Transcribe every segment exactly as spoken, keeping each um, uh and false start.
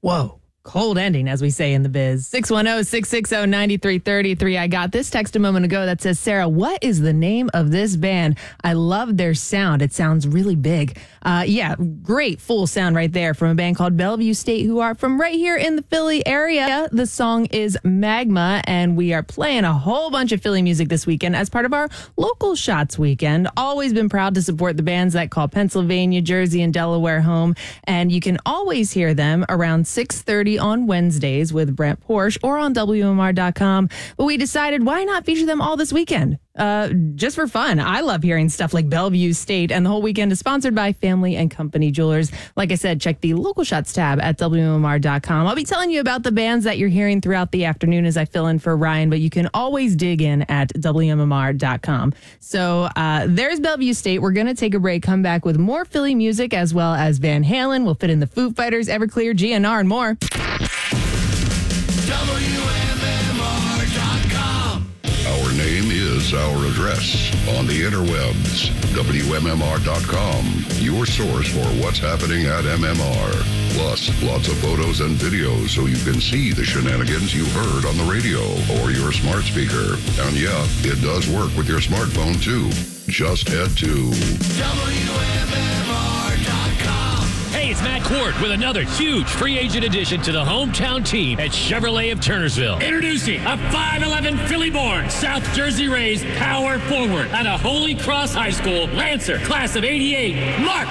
Whoa. Cold ending, as we say in the biz. six one zero, six six zero, nine three three three. I got this text a moment ago that says, Sarah, what is the name of this band? I love their sound. It sounds really big. Uh, yeah, great full sound right there from a band called Bellevue State, who are from right here in the Philly area. The song is Magma, and we are playing a whole bunch of Philly music this weekend as part of our Local Shots weekend. Always been proud to support the bands that call Pennsylvania, Jersey, and Delaware home, and you can always hear them around six thirty on Wednesdays with Brent Porsche or on W M R dot com. But we decided, why not feature them all this weekend? Uh, just for fun. I love hearing stuff like Bellevue State, and the whole weekend is sponsored by Family and Company Jewelers. Like I said, check the Local Shots tab at W M R dot com. I'll be telling you about the bands that you're hearing throughout the afternoon as I fill in for Ryan, but you can always dig in at W M R dot com. So uh, there's Bellevue State. We're going to take a break, come back with more Philly music as well as Van Halen. We'll fit in the Foo Fighters, Everclear, G N R, and more. W M M R dot com. Our name is our address on the interwebs. W M M R dot com, your source for what's happening at M M R. Plus, lots of photos and videos so you can see the shenanigans you heard on the radio or your smart speaker. And yeah, it does work with your smartphone too. Just head to W M M R dot com. Hey, it's Matt Cord with another huge free agent addition to the hometown team at Chevrolet of Turnersville. Introducing a five eleven Philly-born South Jersey raised power forward out of Holy Cross High School, Lancer, class of eighty-eight, Mark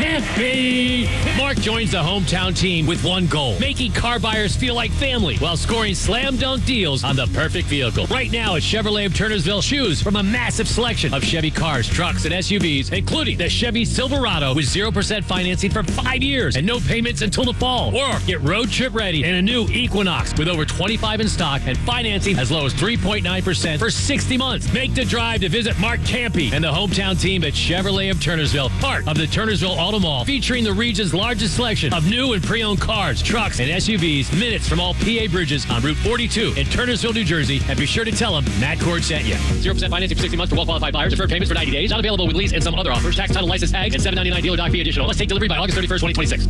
Campy. Mark joins the hometown team with one goal, making car buyers feel like family while scoring slam dunk deals on the perfect vehicle. Right now at Chevrolet of Turnersville, choose from a massive selection of Chevy cars, trucks, and S U Vs, including the Chevy Silverado with zero percent financing for five years and no payments until the fall. Or get road trip ready in a new Equinox with over twenty-five in stock and financing as low as three point nine percent for sixty months. Make the drive to visit Mark Campy and the hometown team at Chevrolet of Turnersville, part of the Turnersville Auto Mall, featuring the region's largest selection of new and pre-owned cars, trucks, and S U Vs, minutes from all P A bridges on Route forty-two in Turnersville, New Jersey. And be sure to tell them Matt Cord sent you. zero percent financing for sixty months for well-qualified buyers. Deferred payments for ninety days. Not available with lease and some other offers. Tax, title, license, tag, and seven ninety-nine dealer doc fee additional. Let's take delivery by August thirty-first, twenty twenty-six.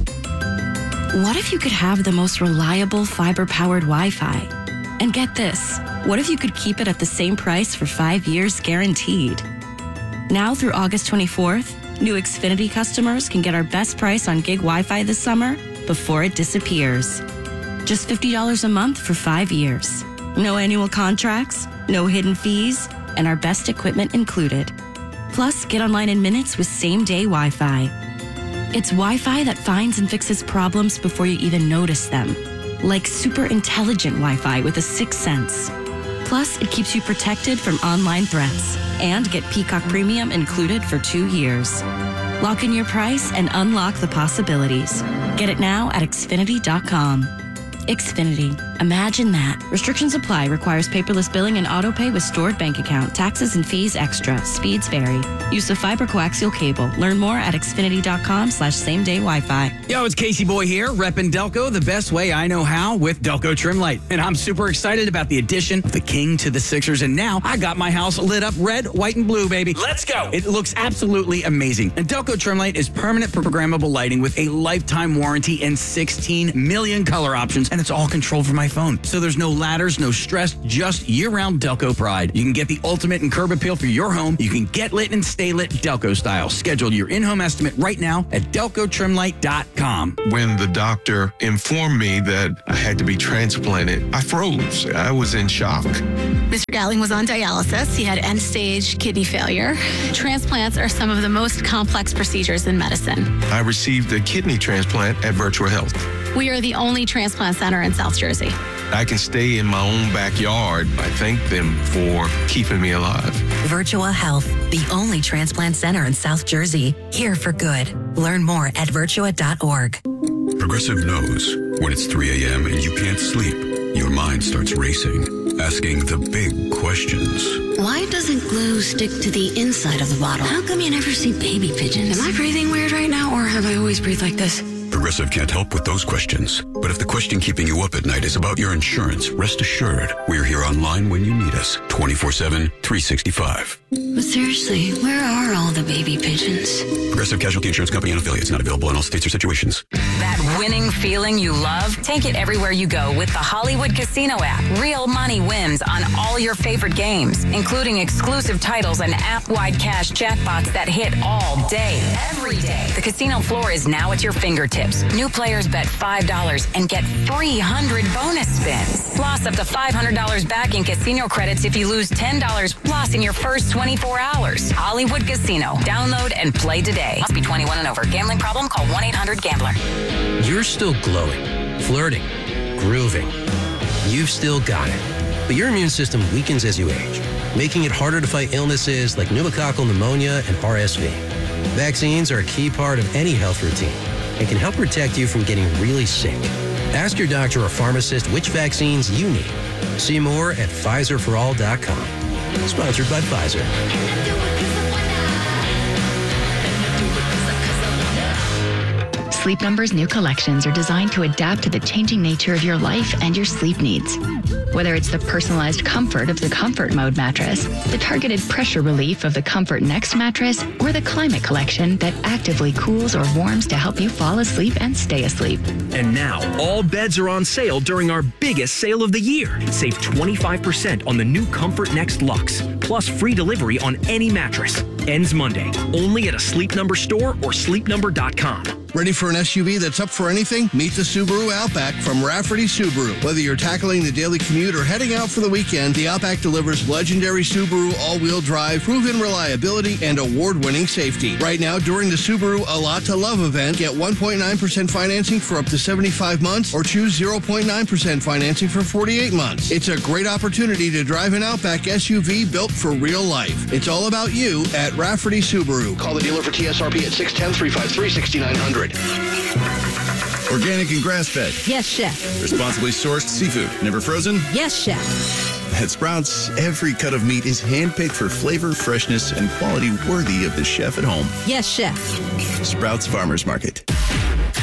What if you could have the most reliable fiber-powered Wi-Fi? And get this, what if you could keep it at the same price for five years guaranteed? Now through August twenty-fourth, new Xfinity customers can get our best price on gig Wi-Fi this summer before it disappears. Just fifty dollars a month for five years. No annual contracts, no hidden fees, and our best equipment included. Plus, get online in minutes with same-day Wi-Fi. It's Wi-Fi that finds and fixes problems before you even notice them. Like super intelligent Wi-Fi with a sixth sense. Plus, it keeps you protected from online threats. And get Peacock Premium included for two years. Lock in your price and unlock the possibilities. Get it now at Xfinity dot com. Xfinity. Imagine that. Restrictions apply. Requires paperless billing and auto pay with stored bank account. Taxes and fees extra. Speeds vary. Use of fiber coaxial cable. Learn more at Xfinity dot com slash same day Wi-Fi. Yo, it's Casey Boy here, repping Delco the best way I know how with Delco Trim Light. And I'm super excited about the addition of the King to the Sixers. And now I got my house lit up red, white, and blue, baby. Let's go. It looks absolutely amazing. And Delco Trim Light is permanent programmable lighting with a lifetime warranty and sixteen million color options. And it's all controlled from my phone. So there's no ladders, no stress, just year-round Delco pride. You can get the ultimate in curb appeal for your home. You can get lit and stay lit Delco style. Schedule your in-home estimate right now at Delco Trim Light dot com. When the doctor informed me that I had to be transplanted, I froze. I was in shock. Mister Gowling was on dialysis. He had end-stage kidney failure. Transplants are some of the most complex procedures in medicine. I received a kidney transplant at Virtua Health. We are the only transplant center in South Jersey. I can stay in my own backyard. I thank them for keeping me alive. Virtua Health, the only transplant center in South Jersey. Here for good. Learn more at Virtua dot org. Progressive knows when it's three a.m. and you can't sleep, your mind starts racing, asking the big questions. Why doesn't glue stick to the inside of the bottle? How come you never see baby pigeons? Am I breathing weird right now, or have I always breathed like this? Progressive can't help with those questions. But if the question keeping you up at night is about your insurance, rest assured, we're here online when you need us, twenty-four seven, three sixty-five. But seriously, where are all the baby pigeons? Progressive Casualty Insurance Company and affiliates, not available in all states or situations. That winning feeling you love? Take it everywhere you go with the Hollywood Casino app. Real money wins on all your favorite games, including exclusive titles and app-wide cash jackpots that hit all day, every day. The casino floor is now at your fingertips. New players bet five dollars and get three hundred bonus spins. Plus up to five hundred dollars back in casino credits if you lose ten dollars plus in your first twenty-four hours. Hollywood Casino. Download and play today. Must be twenty-one and over. Gambling problem? Call one eight hundred gambler. You're still glowing, flirting, grooving. You've still got it. But your immune system weakens as you age, making it harder to fight illnesses like pneumococcal pneumonia and R S V. Vaccines are a key part of any health routine and can help protect you from getting really sick. Ask your doctor or pharmacist which vaccines you need. See more at Pfizer for all dot com. Sponsored by Pfizer. Sleep Number's new collections are designed to adapt to the changing nature of your life and your sleep needs. Whether it's the personalized comfort of the Comfort Mode mattress, the targeted pressure relief of the Comfort Next mattress, or the Climate Collection that actively cools or warms to help you fall asleep and stay asleep. And now, all beds are on sale during our biggest sale of the year. Save twenty-five percent on the new Comfort Next Luxe, plus free delivery on any mattress. Ends Monday, only at a Sleep Number store or sleep number dot com. Ready for an S U V that's up for anything? Meet the Subaru Outback from Rafferty Subaru. Whether you're tackling the daily commute or heading out for the weekend, the Outback delivers legendary Subaru all-wheel drive, proven reliability, and award-winning safety. Right now, during the Subaru A Lot to Love event, get one point nine percent financing for up to seventy-five months or choose zero point nine percent financing for forty-eight months. It's a great opportunity to drive an Outback S U V built for real life. It's all about you at Rafferty Subaru. Call the dealer for T S R P at six one zero, three five three, six nine zero zero. Organic and grass-fed. Yes, chef. Responsibly sourced seafood. Never frozen? Yes, chef. At Sprouts, every cut of meat is handpicked for flavor, freshness, and quality worthy of the chef at home. Yes, chef. Sprouts Farmers Market.